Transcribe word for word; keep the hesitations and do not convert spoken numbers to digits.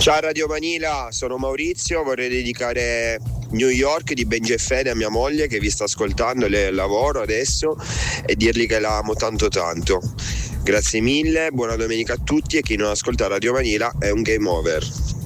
Ciao Radio Manila, sono Maurizio, vorrei dedicare New York di Benji e Fede a mia moglie che vi sta ascoltando, le lavoro adesso, e dirgli che la amo tanto tanto. Grazie mille, buona domenica a tutti, e chi non ascolta Radio Manila è un game over.